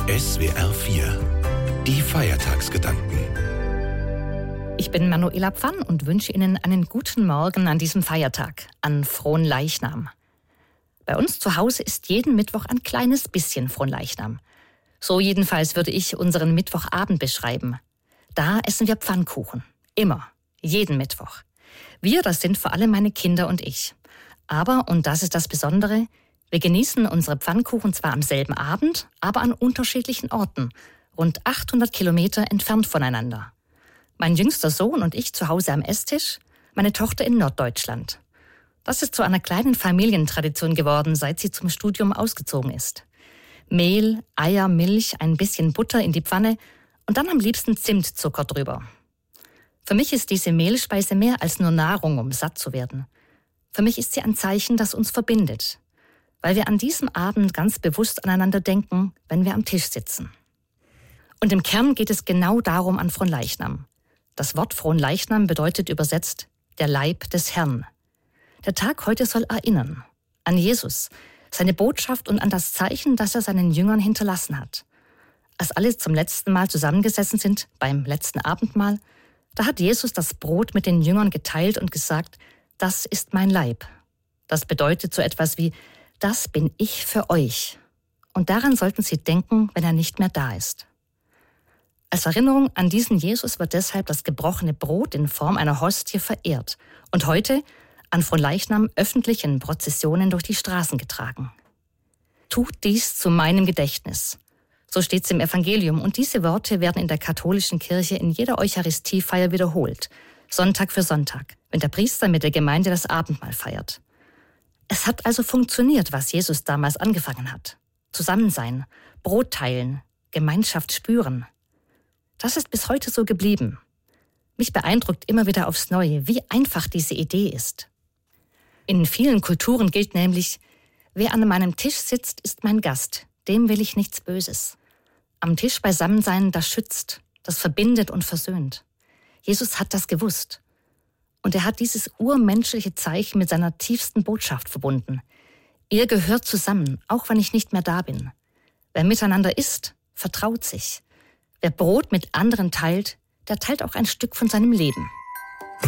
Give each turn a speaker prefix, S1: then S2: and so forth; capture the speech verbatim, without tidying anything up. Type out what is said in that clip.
S1: S W R vier, die Feiertagsgedanken.
S2: Ich bin Manuela Pfann und wünsche Ihnen einen guten Morgen an diesem Feiertag, an Fronleichnam. Bei uns zu Hause ist jeden Mittwoch ein kleines bisschen Fronleichnam. So jedenfalls würde ich unseren Mittwochabend beschreiben. Da essen wir Pfannkuchen. Immer. Jeden Mittwoch. Wir, das sind vor allem meine Kinder und ich. Aber, und das ist das Besondere, wir genießen unsere Pfannkuchen zwar am selben Abend, aber an unterschiedlichen Orten, rund achthundert Kilometer entfernt voneinander. Mein jüngster Sohn und ich zu Hause am Esstisch, meine Tochter in Norddeutschland. Das ist zu einer kleinen Familientradition geworden, seit sie zum Studium ausgezogen ist. Mehl, Eier, Milch, ein bisschen Butter in die Pfanne und dann am liebsten Zimtzucker drüber. Für mich ist diese Mehlspeise mehr als nur Nahrung, um satt zu werden. Für mich ist sie ein Zeichen, das uns verbindet, weil wir an diesem Abend ganz bewusst aneinander denken, wenn wir am Tisch sitzen. Und im Kern geht es genau darum an Fronleichnam. Das Wort Fronleichnam bedeutet übersetzt der Leib des Herrn. Der Tag heute soll erinnern an Jesus, seine Botschaft und an das Zeichen, das er seinen Jüngern hinterlassen hat. Als alle zum letzten Mal zusammengesessen sind, beim letzten Abendmahl, da hat Jesus das Brot mit den Jüngern geteilt und gesagt, das ist mein Leib. Das bedeutet so etwas wie, das bin ich für euch. Und daran sollten Sie denken, wenn er nicht mehr da ist. Als Erinnerung an diesen Jesus wird deshalb das gebrochene Brot in Form einer Hostie verehrt und heute an Fronleichnam öffentlich in Prozessionen durch die Straßen getragen. Tut dies zu meinem Gedächtnis. So steht es im Evangelium und diese Worte werden in der katholischen Kirche in jeder Eucharistiefeier wiederholt, Sonntag für Sonntag, wenn der Priester mit der Gemeinde das Abendmahl feiert. Es hat also funktioniert, was Jesus damals angefangen hat. Zusammensein, Brot teilen, Gemeinschaft spüren. Das ist bis heute so geblieben. Mich beeindruckt immer wieder aufs Neue, wie einfach diese Idee ist. In vielen Kulturen gilt nämlich, wer an meinem Tisch sitzt, ist mein Gast, dem will ich nichts Böses. Am Tisch beisammen sein, das schützt, das verbindet und versöhnt. Jesus hat das gewusst. Und er hat dieses urmenschliche Zeichen mit seiner tiefsten Botschaft verbunden. Ihr gehört zusammen, auch wenn ich nicht mehr da bin. Wer miteinander isst, vertraut sich. Wer Brot mit anderen teilt, der teilt auch ein Stück von seinem Leben.